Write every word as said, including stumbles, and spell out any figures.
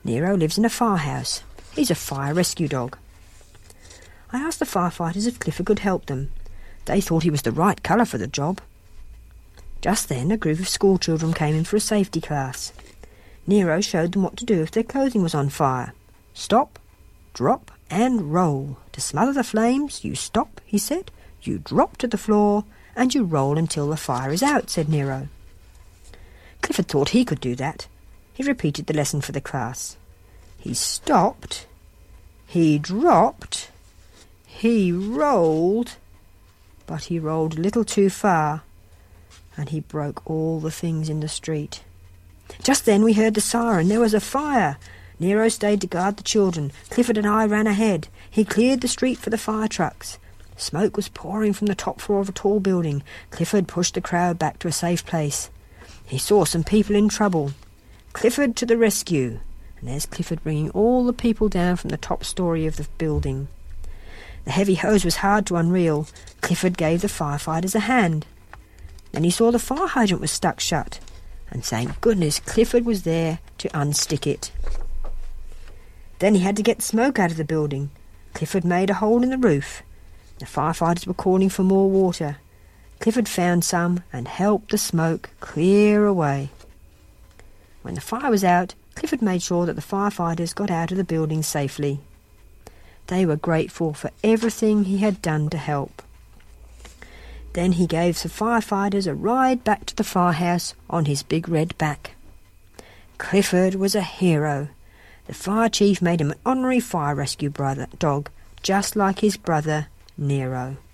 Nero lives in a firehouse. He's a fire rescue dog. I asked the firefighters if Clifford could help them. They thought he was the right colour for the job. Just then a group of school children came in for a safety class. Nero showed them what to do if their clothing was on fire. Stop, drop and roll. To smother the flames, you stop, he said. You drop to the floor and you roll until the fire is out, said Nero. Clifford thought he could do that. He repeated the lesson for the class. He stopped, he dropped, he rolled, but he rolled a little too far, and he broke all the things in the street. Just then we heard the siren. There was a fire. Nero stayed to guard the children. Clifford and I ran ahead. He cleared the street for the fire trucks. Smoke was pouring from the top floor of a tall building. Clifford pushed the crowd back to a safe place. He saw some people in trouble. Clifford to the rescue. And there's Clifford bringing all the people down from the top story of the building. The heavy hose was hard to unreel. Clifford gave the firefighters a hand. Then he saw the fire hydrant was stuck shut. And thank goodness Clifford was there to unstick it. Then he had to get smoke out of the building. Clifford made a hole in the roof. The firefighters were calling for more water. Clifford found some and helped the smoke clear away. When the fire was out, Clifford made sure that the firefighters got out of the building safely. They were grateful for everything he had done to help. Then he gave the firefighters a ride back to the firehouse on his big red back. Clifford was a hero. The fire chief made him an honorary fire rescue brother dog, just like his brother Nero.